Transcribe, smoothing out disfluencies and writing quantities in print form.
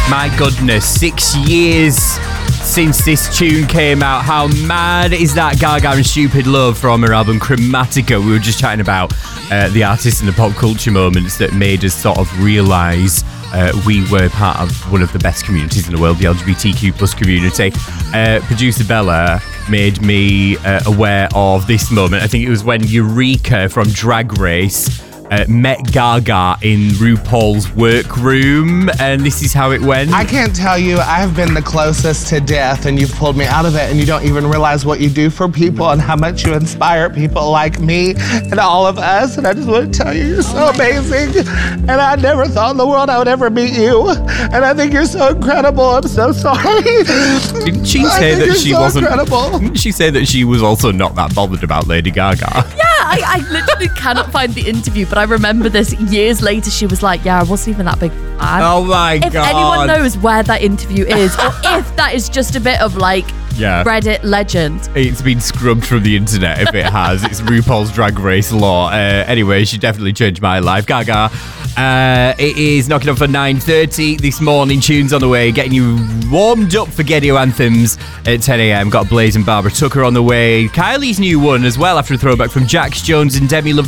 My goodness, 6 years since this tune came out. How mad is that? Gaga and Stupid Love from her album Chromatica. We were just chatting about the artists and the pop culture moments that made us sort of realise we were part of one of the best communities in the world, the LGBTQ plus community. Producer Bella made me aware of this moment. I think it was when Eureka from Drag Race met Gaga in RuPaul's workroom, and this is how it went. I can't tell you, I've been the closest to death, and you've pulled me out of it, and you don't even realize what you do for people and how much you inspire people like me and all of us. And I just want to tell you, you're so amazing, and I never thought in the world I would ever meet you, and I think you're so incredible. I'm so sorry. Didn't she say that she wasn't incredible. Didn't she say that she was also not that bothered about Lady Gaga? Yeah, I literally cannot find the interview, but I remember this years later. She was like, yeah, I wasn't even that big fan. Oh my God. If anyone knows where that interview is, or if that is just a bit of like Reddit legend. It's been scrubbed from the internet if it has. It's RuPaul's Drag Race law. Anyway, she definitely changed my life. Gaga. It is knocking on for 9:30 this morning. Tunes on the way, getting you warmed up for Gay Anthems at 10 a.m. Got Blaze and Barbara Tucker on the way. Kylie's new one as well after a throwback from Jax Jones and Demi Lovato.